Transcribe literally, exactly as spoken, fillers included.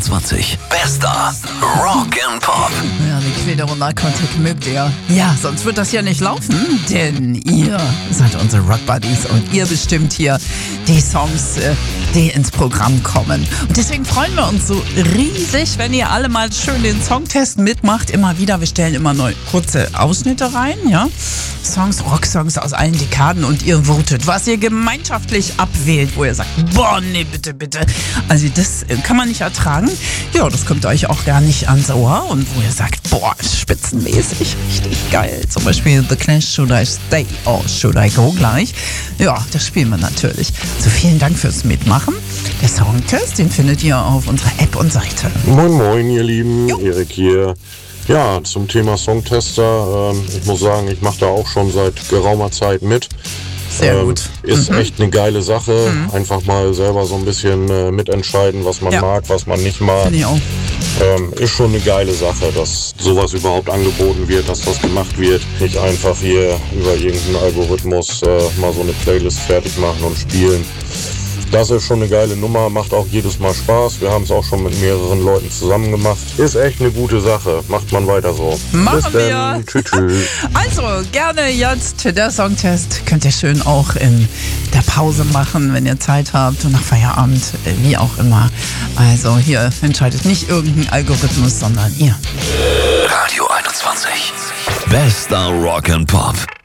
einundzwanzig. Bester Rock and Pop. Ja, die Quederon-Narkotik mögt ihr. Ja, sonst wird das ja nicht laufen, denn ihr seid unsere Rock Buddies und ihr bestimmt hier die Songs, die ins Programm kommen. Und deswegen freuen wir uns so riesig, wenn ihr alle mal schön den Songtest mitmacht. Immer wieder, wir stellen immer neu kurze Ausschnitte rein, ja. Songs, Rocksongs aus allen Dekaden und ihr votet, was ihr gemeinschaftlich abwählt, wo ihr sagt, boah, nee, bitte, bitte. Also das kann man nicht ertragen. Ja, das kommt euch auch gar nicht ans Ohr und wo ihr sagt, boah, spitzenmäßig, richtig geil. Zum Beispiel The Clash, Should I Stay or Should I Go gleich. Ja, das spielen wir natürlich. Also vielen Dank fürs Mitmachen. Der Songtest, den findet ihr auf unserer App und Seite. Moin, moin, ihr Lieben. Jo. Erik hier. Ja, zum Thema Songtester. Ähm, ich muss sagen, ich mache da auch schon seit geraumer Zeit mit. Sehr ähm, gut. Ist Mhm. echt eine geile Sache. Mhm. Einfach mal selber so ein bisschen äh, mitentscheiden, was man Ja. mag, was man nicht mag. Finde ich auch. Ähm, ist schon eine geile Sache, dass sowas überhaupt angeboten wird, dass das gemacht wird. Nicht einfach hier über irgendeinen Algorithmus äh, mal so eine Playlist fertig machen und spielen. Das ist schon eine geile Nummer, macht auch jedes Mal Spaß. Wir haben es auch schon mit mehreren Leuten zusammen gemacht. Ist echt eine gute Sache. Macht man weiter so. Machen Bis wir. dann. Tschüss, tschüss. Also, gerne jetzt der Songtest. Könnt ihr schön auch in der Pause machen, wenn ihr Zeit habt und nach Feierabend, wie auch immer. Also, hier entscheidet nicht irgendein Algorithmus, sondern ihr. Radio einundzwanzig. Bester Rock and Pop.